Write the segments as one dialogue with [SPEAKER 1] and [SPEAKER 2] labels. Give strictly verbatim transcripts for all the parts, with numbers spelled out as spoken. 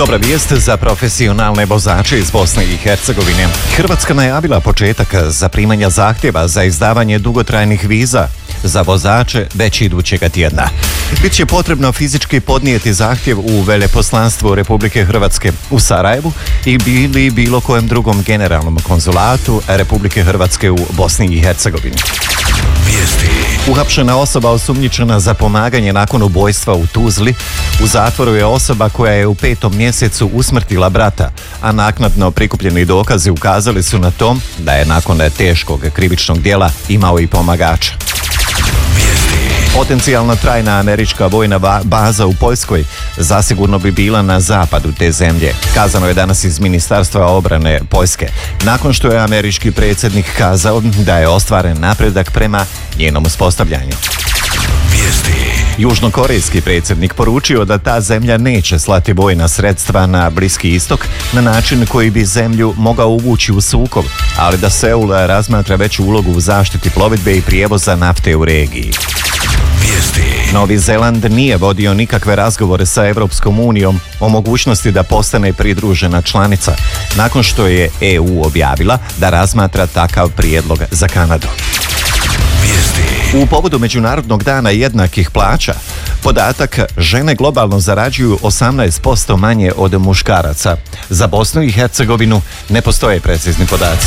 [SPEAKER 1] Dobra vijest za profesionalne vozače iz Bosne i Hercegovine. Hrvatska najavila početak zaprimanja zahtjeva za izdavanje dugotrajnih viza za vozače već idućega tjedna. Biće potrebno fizički podnijeti zahtjev u veleposlanstvu Republike Hrvatske u Sarajevu i bili bilo kojem drugom generalnom konzulatu Republike Hrvatske u Bosni i Hercegovini.
[SPEAKER 2] Vijesti.
[SPEAKER 1] Uhapšena osoba osumnjičena za pomaganje nakon ubojstva u Tuzli. U zatvoru je osoba koja je u petom mjesecu usmrtila brata, a naknadno prikupljeni dokazi ukazali su na to da je nakon teškog krivičnog djela imao i pomagača. Potencijalna trajna američka vojna baza u Poljskoj zasigurno bi bila na zapadu te zemlje, kazano je danas iz Ministarstva obrane Poljske, nakon što je američki predsjednik kazao da je ostvaren napredak prema njenom uspostavljanju.
[SPEAKER 2] Vijesti.
[SPEAKER 1] Južnokorejski predsjednik poručio da ta zemlja neće slati vojna sredstva na Bliski istok na način koji bi zemlju mogao uvući u sukob, ali da Seul razmatra veću ulogu u zaštiti plovidbe i prijevoza nafte u regiji.
[SPEAKER 2] Vijesti.
[SPEAKER 1] Novi Zeland nije vodio nikakve razgovore sa Europskom unijom o mogućnosti da postane pridružena članica, nakon što je E U objavila da razmatra takav prijedlog za Kanadu.
[SPEAKER 2] Vijesti.
[SPEAKER 1] U povodu Međunarodnog dana jednakih plaća, podatak: žene globalno zarađuju osamnaest posto manje od muškaraca. Za Bosnu i Hercegovinu ne postoje precizni podaci.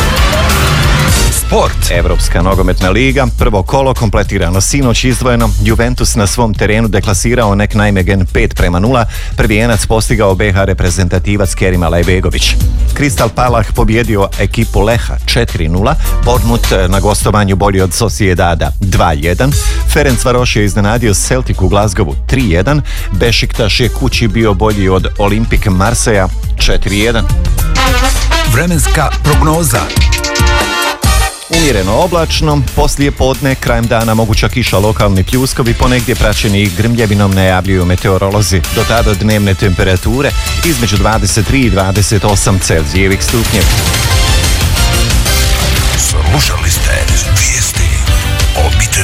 [SPEAKER 2] Sport.
[SPEAKER 1] Evropska nogometna liga, prvo kolo kompletirano sinoć izdvojeno. Juventus na svom terenu deklasirao Nek Nijmegen pet prema nula. Prvijenac postigao B H reprezentativac Kerim Alajbegović. Crystal Palace pobjedio ekipu Leha četiri nula. Bournemouth na gostovanju bolji od Sociedada dva jedan. Ferencvaroš je iznenadio Celtic u Glasgowu tri jedan. Bešiktaš je kući bio bolji od Olympique Marseja četiri jedan.
[SPEAKER 2] Vremenska prognoza.
[SPEAKER 1] Umjereno oblačno, poslije podne, krajem dana moguća kiša, lokalni pljuskovi, ponegdje praćeni grmljevinom, najavljuju meteorolozi. Do tada dnevne temperature između dvadeset tri i dvadeset osam Celzijevih stupnjeva.
[SPEAKER 2] Slušali ste vijesti.